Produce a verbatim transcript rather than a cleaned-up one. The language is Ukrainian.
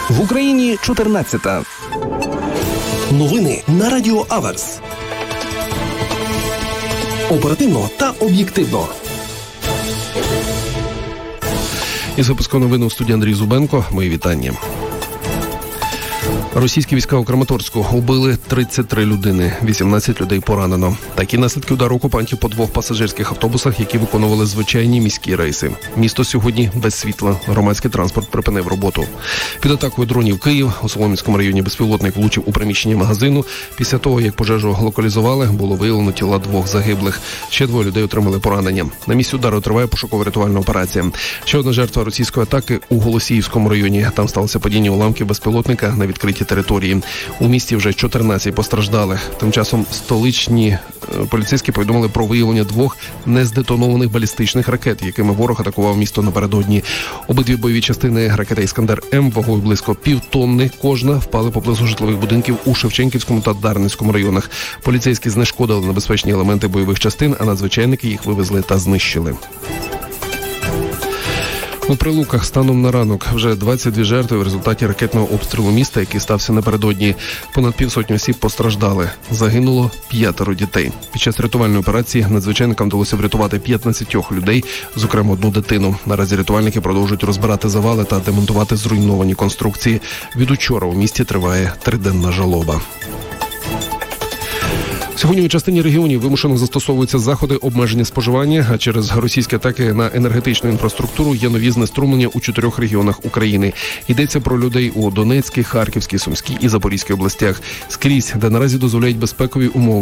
В Україні чотирнадцята. Новини на Радіо Аверс. Оперативно та об'єктивно. Із випуску новин у студії Андрій Зубенко. Мої вітання. Російські війська у Краматорську убили тридцять три людини, вісімнадцять людей поранено. Такі наслідки удару окупантів по двох пасажирських автобусах, які виконували звичайні міські рейси. Місто сьогодні без світла. Громадський транспорт припинив роботу. Під атакою дронів Київ у Солом'янському районі безпілотник влучив у приміщення магазину. Після того, як пожежу локалізували, було виявлено тіла двох загиблих. Ще двоє людей отримали поранення. На місці удару триває пошуково-рятувальна операція. Ще одна жертва російської атаки у Голосіївському районі. Там сталося падіння уламків безпілотника на відкритій території. У місті вже чотирнадцять постраждалих. Тим часом столичні е, поліцейські повідомили про виявлення двох нездетонованих балістичних ракет, якими ворог атакував місто напередодні. Обидві бойові частини ракети «Іскандер-М» вагою близько півтонни кожна впали поблизу житлових будинків у Шевченківському та Дарницькому районах. Поліцейські знешкодили небезпечні елементи бойових частин, а надзвичайники їх вивезли та знищили. У Прилуках станом на ранок вже двадцять дві жертви в результаті ракетного обстрілу міста, який стався напередодні. Понад півсотні осіб постраждали. Загинуло п'ятеро дітей. Під час рятувальної операції надзвичайникам вдалося врятувати п'ятнадцять людей, зокрема одну дитину. Наразі рятувальники продовжують розбирати завали та демонтувати зруйновані конструкції. Від учора у місті триває триденна жалоба. Сьогодні у частині регіонів вимушено застосовуються заходи обмеження споживання, а через російські атаки на енергетичну інфраструктуру є нові знеструмлення у чотирьох регіонах України. Йдеться про людей у Донецькій, Харківській, Сумській і Запорізькій областях. Скрізь, де наразі дозволяють безпекові умови,